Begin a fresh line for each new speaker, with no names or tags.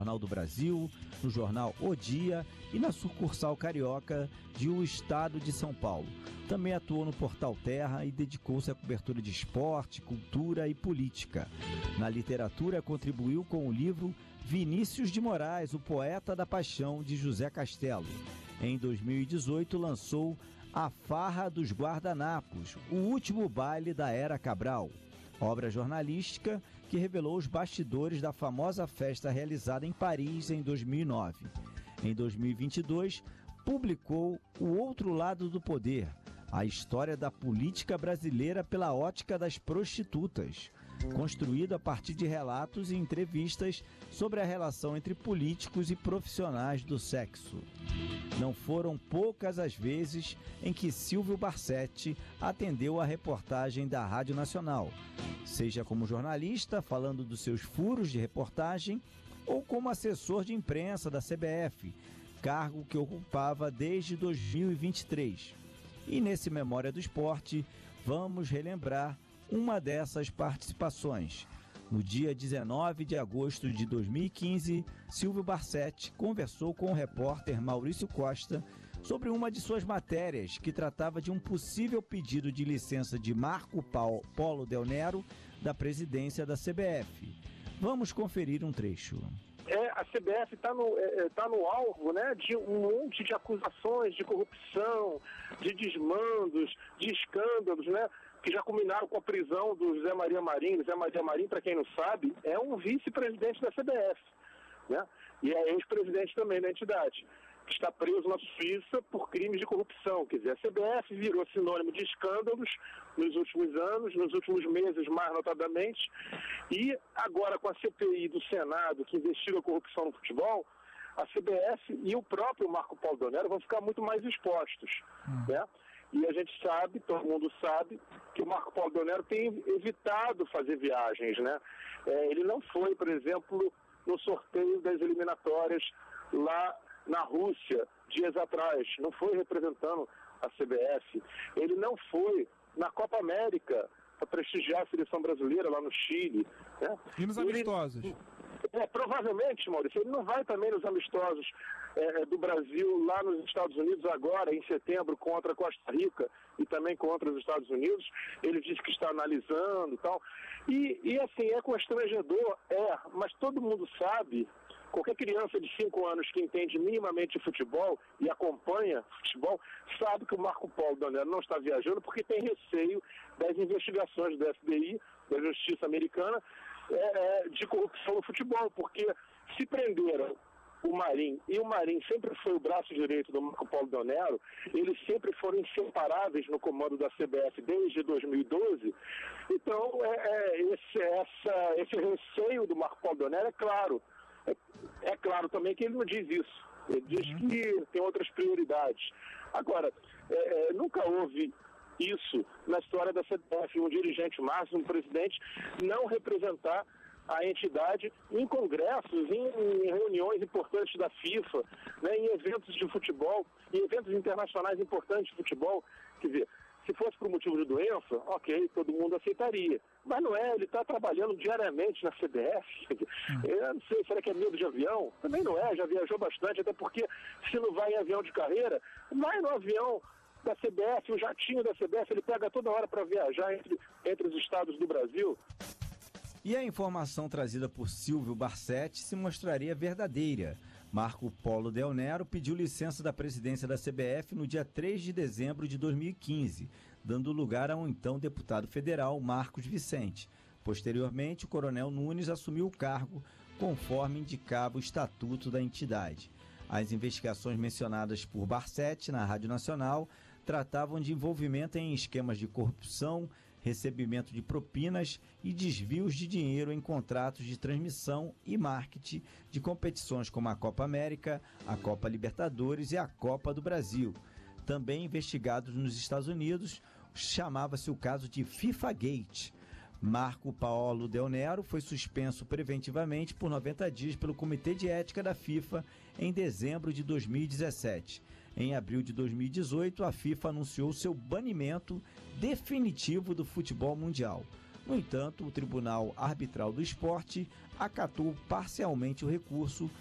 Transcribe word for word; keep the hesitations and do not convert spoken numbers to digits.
Jornal do Brasil, no jornal O Dia e na sucursal carioca de O Estado de São Paulo. Também atuou no Portal Terra e dedicou-se à cobertura de esporte, cultura e política. Na literatura, contribuiu com o livro Vinícius de Moraes, o Poeta da Paixão, de José Castelo. Em dois mil e dezoito, lançou A Farra dos Guardanapos, o último baile da Era Cabral, obra jornalística que revelou os bastidores da famosa festa realizada em Paris em dois mil e nove. Em dois mil e vinte e dois, publicou O Outro Lado do Poder, a história da política brasileira pela ótica das prostitutas, construído a partir de relatos e entrevistas sobre a relação entre políticos e profissionais do sexo. Não foram poucas as vezes em que Silvio Barsetti atendeu a reportagem da Rádio Nacional, seja como jornalista, falando dos seus furos de reportagem, ou como assessor de imprensa da C B F, cargo que ocupava desde dois mil e vinte e três. E nesse Memória do Esporte, vamos relembrar uma dessas participações. No dia dezenove de agosto de dois mil e quinze, Silvio Barsetti conversou com o repórter Maurício Costa sobre uma de suas matérias, que tratava de um possível pedido de licença de Marco Polo Del Nero, da presidência da C B F. Vamos conferir um trecho.
É, a C B F está no, é, tá no alvo, né, de um monte de acusações de corrupção, de desmandos, de escândalos, né, que já culminaram com a prisão do José Maria Marinho. José Maria Marinho, para quem não sabe, é um vice-presidente da C B F, né, e é ex-presidente também da entidade, que está preso na Suíça por crimes de corrupção. Quer dizer, a C B F virou sinônimo de escândalos nos últimos anos, nos últimos meses mais notadamente, e agora com a C P I do Senado, que investiga a corrupção no futebol, a C B F e o próprio Marco Polo Del Nero vão ficar muito mais expostos, hum. né? E a gente sabe, todo mundo sabe, que o Marco Polo Del Nero tem evitado fazer viagens, né? É, ele não foi, por exemplo, no sorteio das eliminatórias lá na Rússia, dias atrás, não foi representando a C B F. Ele não foi na Copa América para prestigiar a seleção brasileira lá no Chile, né?
E nos amistosos?
Ele, é, provavelmente, Maurício, ele não vai também nos amistosos é, do Brasil lá nos Estados Unidos agora, em setembro, contra a Costa Rica e também contra os Estados Unidos. Ele disse que está analisando e tal. E, e assim, é constrangedor, é, mas todo mundo sabe. Qualquer criança de cinco anos que entende minimamente futebol e acompanha futebol, sabe que o Marco Polo Del Nero não está viajando porque tem receio das investigações do F B I, da Justiça Americana, é, de corrupção no futebol, porque se prenderam o Marinho, e o Marinho sempre foi o braço direito do Marco Polo Del Nero, eles sempre foram inseparáveis no comando da C B F desde dois mil e doze, então é, é, esse, essa, esse receio do Marco Polo Del Nero é claro. É, é claro também que ele não diz isso. Ele diz uhum. que tem outras prioridades. Agora, é, é, nunca houve isso na história da C B F, um dirigente máximo, um presidente, não representar a entidade em congressos, em, em reuniões importantes da FIFA, né, em eventos de futebol, em eventos internacionais importantes de futebol. Quer dizer, se fosse por motivo de doença, ok, todo mundo aceitaria. Mas não é, ele está trabalhando diariamente na C B F. Eu não sei, será que é medo de avião? Também não é, já viajou bastante, até porque se não vai em avião de carreira, vai no avião da C B F, o jatinho da C B F, ele pega toda hora para viajar entre, entre os estados do Brasil.
E a informação trazida por Silvio Barsetti se mostraria verdadeira. Marco Polo Del Nero pediu licença da presidência da C B F no dia três de dezembro de dois mil e quinze, dando lugar ao então deputado federal Marcos Vicente. Posteriormente, o coronel Nunes assumiu o cargo, conforme indicava o estatuto da entidade. As investigações mencionadas por Barsetti na Rádio Nacional tratavam de envolvimento em esquemas de corrupção, recebimento de propinas e desvios de dinheiro em contratos de transmissão e marketing de competições como a Copa América, a Copa Libertadores e a Copa do Brasil. Também investigados nos Estados Unidos, chamava-se o caso de FIFA Gate. Marco Polo Del Nero foi suspenso preventivamente por noventa dias pelo Comitê de Ética da FIFA em dezembro de dois mil e dezessete. Em abril de dois mil e dezoito, a FIFA anunciou seu banimento definitivo do futebol mundial. No entanto, o Tribunal Arbitral do Esporte acatou parcialmente o recurso